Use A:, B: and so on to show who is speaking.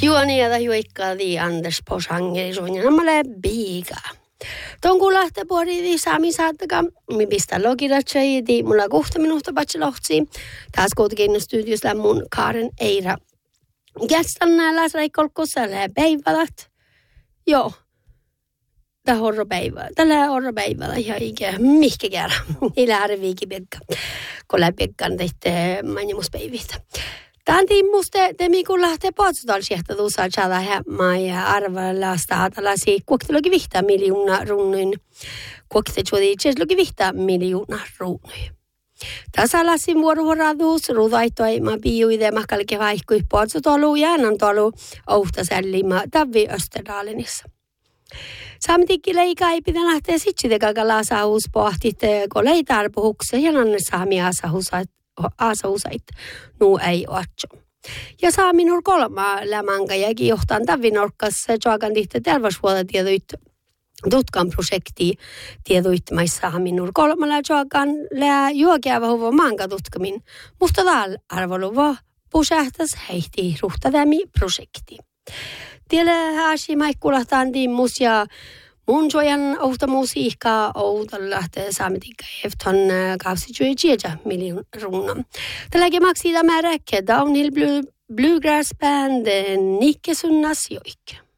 A: Juoniada juikkaadi Anders på sangeri suunjana male biiga. Tonku lähtee puhdi saami saattaka. Mi pistää logiratsaidi. Mulla kohta minusta patsi lohtsi. Taas kuitenkin studiosla mun Karen Eira. Gästan läsräikkolkossa päivälät. Joo. Tää horro päivä. Tällä horro päivällä ihan ikä. Mihkä käydä. Illä harviikin pekka. Kun läpekkaan tehtä manjumuspäivistä. Tämän tiimmusta temi kun lähtee potsutal sieltä tuossa tjällä hemmaa ja arvalla staatallasi kuoktelogi vihtaa miljoona runnuin. Kuoktelogi tjeslogi vihtaa miljoona runnuin. Tässä lasin vuorovuorotus ruudaittoi ma biuide mahkalke vaikkui potsutolu ja annantolu ohtasellima tavi Österdalenissa. Saamitikin leika ei pidä lähteä sitsikään lasaus pohtit kolei tarpuhukse ja nanne saami asahusait nuu ei otso. Ja saami nur kolma lämänkä jäki johtaan tavinorkkassa joakan tihti terveyshuolta tiedoit tutkan projekti tiedoit maissa saami nur kolmalla joakan lää juokiava huvo maanka tutkamin. Musta täällä arvoluva pusähtäs heihti ruhtadämi projekti. Tielle hääsi maikkulahtaan tiimmus ja mun jojan ohta musiikkaa outa lähtee saamitikka efton 27 miljoon runnan. Tälläkin maksii tämä räkkä Downhill Bluegrass Band Nikke Sunnas Joikka.